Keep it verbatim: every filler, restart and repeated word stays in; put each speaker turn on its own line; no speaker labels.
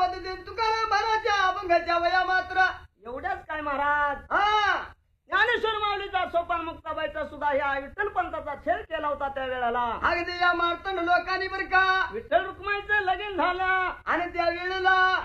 पद्धतीने तुकाराम महाराजच्या अभंगाच्या वया मात्र
एवढ्याच काय महाराज
हा
ज्ञानेश्वर माऊलीचा सोपान मुक्ताबाईचा सुद्धा ह्या विठ्ठल पंथाचा छेद केला होता त्या वेळेला.
अगदी या मार्तंड लोकांनी बर का
विठ्ठल रुक्माईचं लगीन झालं
आणि त्या वेळेला